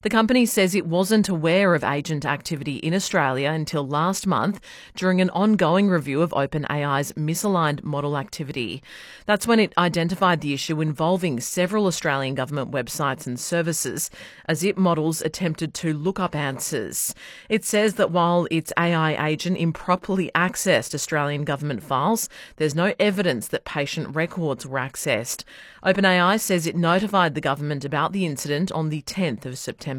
The company says it wasn't aware of agent activity in Australia until last month during an ongoing review of OpenAI's misaligned model activity. That's when it identified the issue involving several Australian government websites and services as its models attempted to look up answers. It says that while its AI agent improperly accessed Australian government files, there's no evidence that patient records were accessed. OpenAI says it notified the government about the incident on the 10th of September.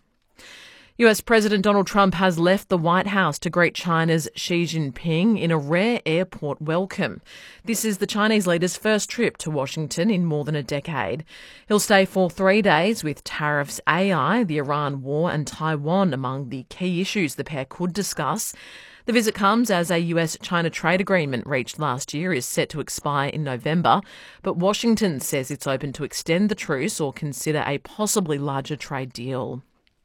US President Donald Trump has left the White House to greet China's Xi Jinping in a rare airport welcome. This is the Chinese leader's first trip to Washington in more than a decade. He'll stay for 3 days with tariffs, AI, the Iran war and Taiwan among the key issues the pair could discuss. The visit comes as a US-China trade agreement reached last year is set to expire in November, but Washington says it's open to extend the truce or consider a possibly larger trade deal.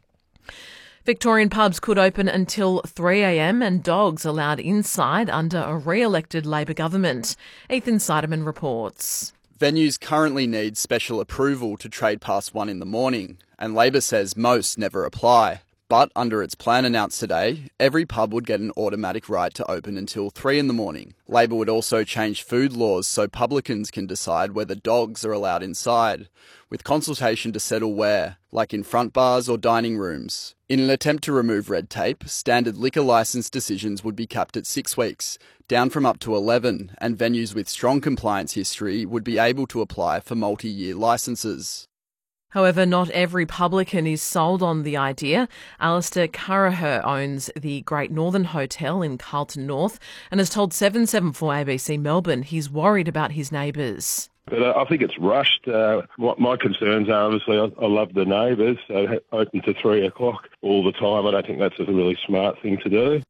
Victorian pubs could open until 3 a.m. and dogs allowed inside under a re-elected Labor government. Ethan Seidemann reports. Venues currently need special approval to trade past 1 in the morning, and Labor says most never apply. But under its plan announced today, every pub would get an automatic right to open until 3 in the morning. Labor would also change food laws so publicans can decide whether dogs are allowed inside, with consultation to settle where, like in front bars or dining rooms. In an attempt to remove red tape, standard liquor licence decisions would be capped at 6 weeks, down from up to 11, and venues with strong compliance history would be able to apply for multi-year licences. However, not every publican is sold on the idea. Alistair Carraher owns the Great Northern Hotel in Carlton North and has told 774 ABC Melbourne he's worried about his neighbours. But I think it's rushed. What my concerns are, obviously, I love the neighbours, so open to 3 o'clock all the time. I don't think that's a really smart thing to do.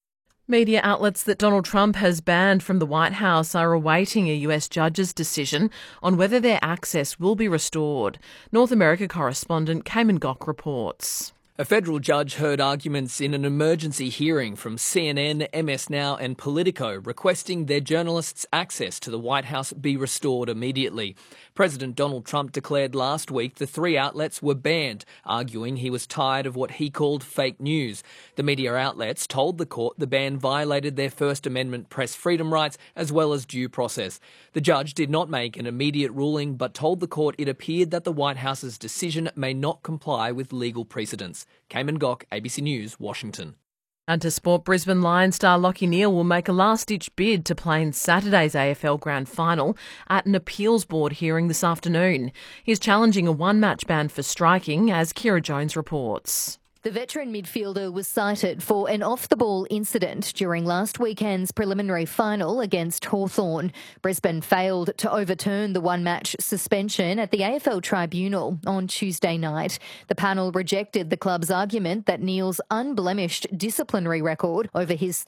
Media outlets that Donald Trump has banned from the White House are awaiting a US judge's decision on whether their access will be restored. North America correspondent Cayman Gok reports. A federal judge heard arguments in an emergency hearing from CNN, MS Now and Politico requesting their journalists' access to the White House be restored immediately. President Donald Trump declared last week the 3 outlets were banned, arguing he was tired of what he called fake news. The media outlets told the court the ban violated their First Amendment press freedom rights as well as due process. The judge did not make an immediate ruling but told the court it appeared that the White House's decision may not comply with legal precedents. Cayman Gok, ABC News, Washington. And to sport, Brisbane Lions star Lachie Neale will make a last-ditch bid to play in Saturday's AFL Grand Final at an appeals board hearing this afternoon. He's challenging a one-match ban for striking, as Kira Jones reports. The veteran midfielder was cited for an off-the-ball incident during last weekend's preliminary final against Hawthorn. Brisbane failed to overturn the one-match suspension at the AFL Tribunal on Tuesday night. The panel rejected the club's argument that Neale's unblemished disciplinary record over his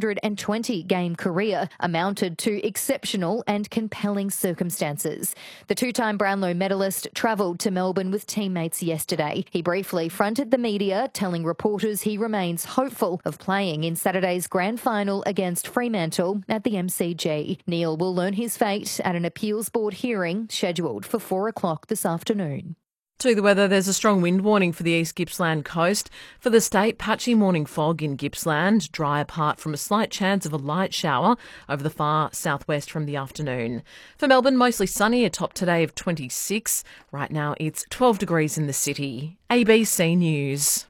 320-game career amounted to exceptional and compelling circumstances. The two-time Brownlow medalist travelled to Melbourne with teammates yesterday. He briefly fronted the media, telling reporters he remains hopeful of playing in Saturday's grand final against Fremantle at the MCG. Neale will learn his fate at an appeals board hearing scheduled for 4 o'clock this afternoon. To the weather, there's a strong wind warning for the East Gippsland coast. For the state, patchy morning fog in Gippsland, dry apart from a slight chance of a light shower over the far southwest from the afternoon. For Melbourne, mostly sunny, a top today of 26. Right now, it's 12 degrees in the city. ABC News.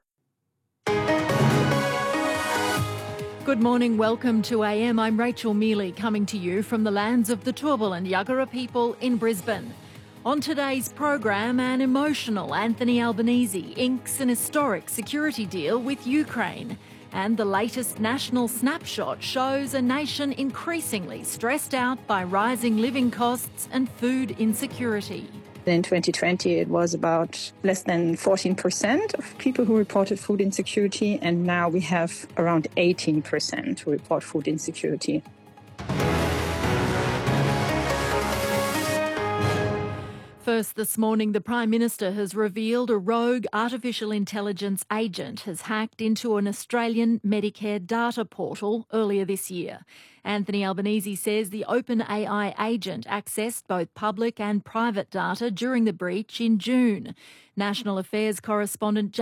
Good morning, welcome to AM. I'm Rachel Mealy, coming to you from the lands of the Turrbal and Yagara people in Brisbane. On today's program, an emotional Anthony Albanese inks an historic security deal with Ukraine. And the latest national snapshot shows a nation increasingly stressed out by rising living costs and food insecurity. In 2020, it was about less than 14% of people who reported food insecurity, and now we have around 18% who report food insecurity. First this morning, the Prime Minister has revealed a rogue artificial intelligence agent has hacked into an Australian Medicare data portal earlier this year. Anthony Albanese says the OpenAI agent accessed both public and private data during the breach in June. National Affairs correspondent